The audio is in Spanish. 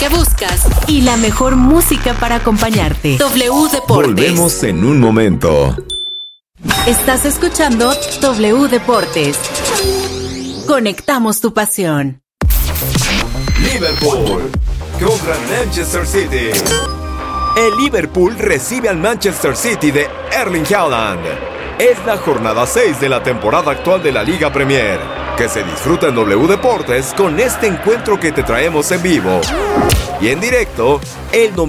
que buscas y la mejor música para acompañarte. W Deportes. Volvemos en un momento. Estás escuchando W Deportes. Conectamos tu pasión. Liverpool contra Manchester City. El Liverpool recibe al Manchester City de Erling Haaland. Es la jornada 6 de la temporada actual de la Liga Premier, que se disfruta en W Deportes con este encuentro que te traemos en vivo y en directo el domingo.